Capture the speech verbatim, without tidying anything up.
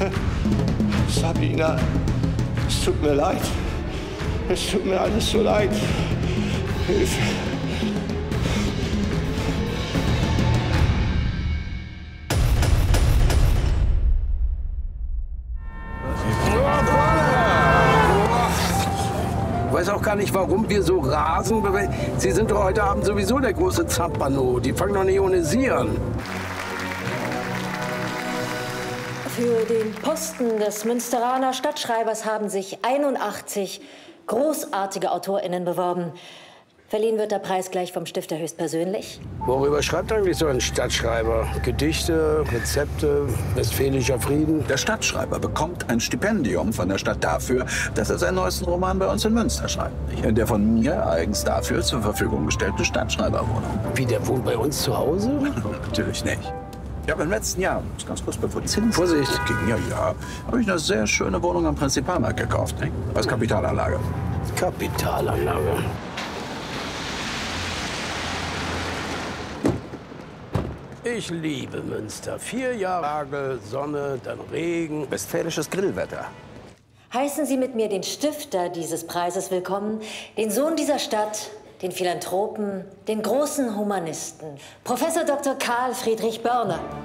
Sabina, es tut mir leid. Es tut mir alles so leid. Hilfe. Ich weiß auch gar nicht, warum wir so rasen. Sie sind doch heute Abend sowieso der große Zampano. Die fangen doch nicht ionisieren. Für den Posten des Münsteraner Stadtschreibers haben sich einundachtzig großartige AutorInnen beworben. Verliehen wird der Preis gleich vom Stifter höchstpersönlich. Worüber schreibt eigentlich so ein Stadtschreiber? Gedichte, Rezepte, westfälischer Frieden? Der Stadtschreiber bekommt ein Stipendium von der Stadt dafür, dass er seinen neuesten Roman bei uns in Münster schreibt. In der von mir eigens dafür zur Verfügung gestellten Stadtschreiberwohnung. Wie, der wohnt bei uns zu Hause? Natürlich nicht. Ich habe im letzten Jahr, ganz kurz bevor Zins Vorsicht. ging, ja, ja, habe ich eine sehr schöne Wohnung am Prinzipalmarkt gekauft, ne? Als Kapitalanlage. Kapitalanlage. Ich liebe Münster. Vier Jahre Hagel, Sonne, dann Regen. Westfälisches Grillwetter. Heißen Sie mit mir den Stifter dieses Preises willkommen, den Sohn dieser Stadt, den Philanthropen, den großen Humanisten, Professor Doktor Karl Friedrich Börner.